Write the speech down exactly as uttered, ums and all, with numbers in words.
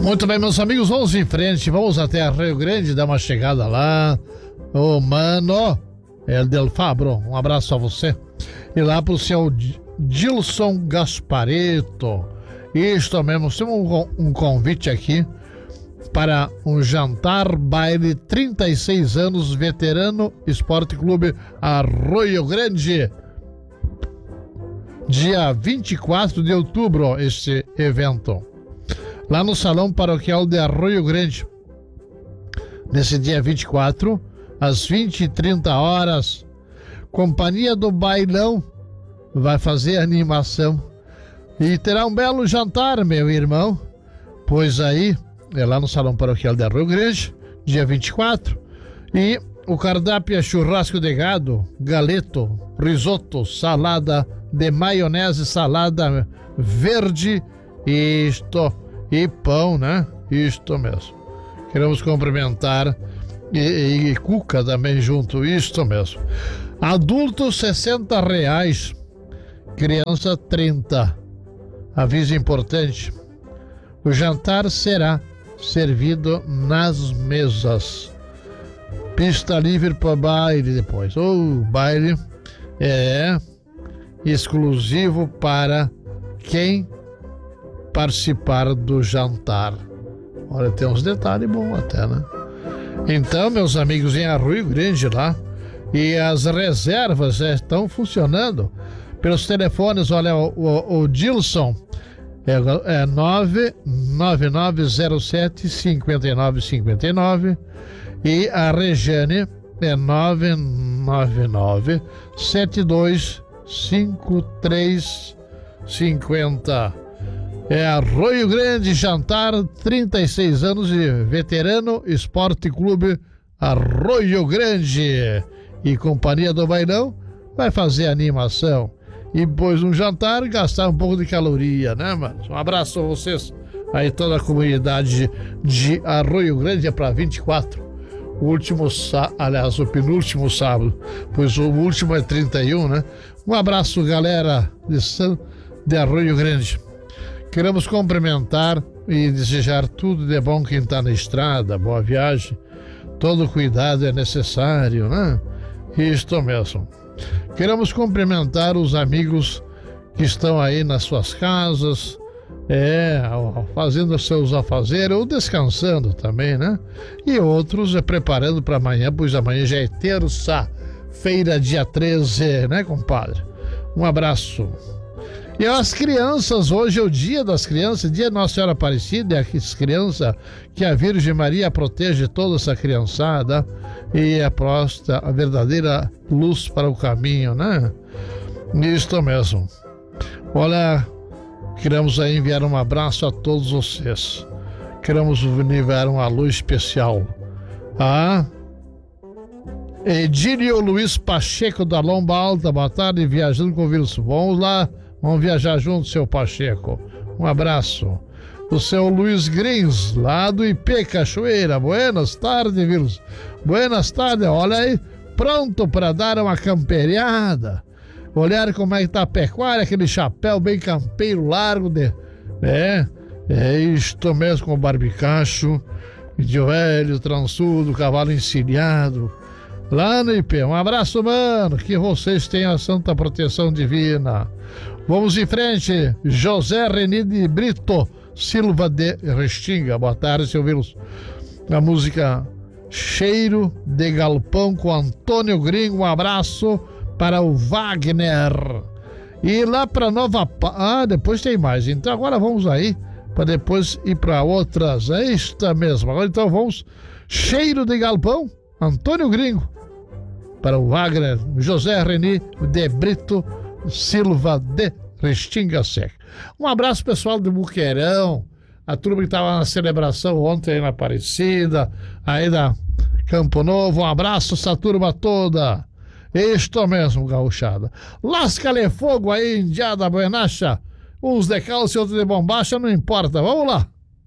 Muito bem, meus amigos, vamos em frente, vamos até a Rio Grande, dar uma chegada lá. Ô, oh, mano, é Del Fabro, um abraço a você. E lá pro seu Dilson Gaspareto. Isto mesmo, temos um, um convite aqui para um jantar baile trinta e seis anos, Veterano Esporte Clube Arroio Grande. Dia vinte e quatro de outubro, este evento. Lá no Salão Paroquial de Arroio Grande. Nesse dia vinte e quatro, às vinte e trinta horas, Companhia do Bailão vai fazer animação. E terá um belo jantar, meu irmão. Pois aí, é lá no Salão Paroquial de Arroio Grande, dia vinte e quatro. E o cardápio é churrasco de gado, galeto, risoto, salada de maionese, salada verde, isto, e pão, né? Isto mesmo. Queremos cumprimentar e, e, e cuca também junto, isto mesmo. Adulto sessenta reais, criança trinta. Aviso importante: o jantar será servido nas mesas. Pista livre para baile depois. O oh, baile é exclusivo para quem participar do jantar. Olha, tem uns detalhes bons até, né? Então, meus amigos, em Arroio Grande lá, e as reservas já estão funcionando pelos telefones. Olha, o, o, o Dilson é, é nove nove nove zero sete cinco nove cinco nove e a Regiane é nove nove nove sete dois cinco três cinco zero. É Arroio Grande, jantar trinta e seis anos de Veterano Esporte Clube Arroio Grande. E Companhia do Bailão vai fazer animação. E depois um jantar, gastar um pouco de caloria, né, mano? Um abraço a vocês, aí toda a comunidade de Arroio Grande. É para vinte e quatro. O último, sá... aliás, o penúltimo sábado, pois o último é trinta e um, né? Um abraço, galera de, San... de Arroio Grande. Queremos cumprimentar e desejar tudo de bom quem está na estrada, boa viagem. Todo cuidado é necessário, né? Isto mesmo. Queremos cumprimentar os amigos que estão aí nas suas casas, é, fazendo seus afazeres ou descansando também, né? E outros é preparando para amanhã, pois amanhã já é terça-feira, dia treze, né, compadre? Um abraço. E as crianças, hoje é o dia das crianças, dia Nossa Senhora Aparecida, é as crianças, que a Virgem Maria protege toda essa criançada e aposta a verdadeira luz para o caminho, né? Isto mesmo. Olha, queremos aí enviar um abraço a todos vocês. Queremos enviar uma luz especial a Edílio Luiz Pacheco da Lomba Alta. Boa tarde, viajando com o vírus. Vamos lá. Vamos viajar junto, seu Pacheco. Um abraço. O seu Luiz Grins, lá do I P Cachoeira. Buenas tardes, vírus. Buenas tardes. Olha aí, pronto para dar uma camperiada. Olhar como é que tá a pecuária, aquele chapéu bem campeiro, largo de... É, é isto mesmo, com o barbicacho, joelho trançudo, cavalo encilhado. Lá no I P. Um abraço, mano. Que vocês tenham a santa proteção divina. Vamos em frente. José Reni de Brito Silva de Restinga. Boa tarde, seu Vírus. A música Cheiro de Galpão com Antônio Gringo. Um abraço para o Wagner. E lá para Nova Paz. Ah, depois tem mais. Então agora vamos aí para depois ir para outras. É esta mesmo. Agora então vamos. Cheiro de Galpão, Antônio Gringo. Para o Wagner, José Reni de Brito Silva de Restinga Seca. Um abraço, pessoal do Buqueirão, a turma que estava na celebração ontem aí na Aparecida, aí da Campo Novo. Um abraço essa turma toda. Isto mesmo, gauchada. Lasca-lhe fogo aí, indiada buenacha. Uns de calça e outros de bombacha, não importa. Vamos lá.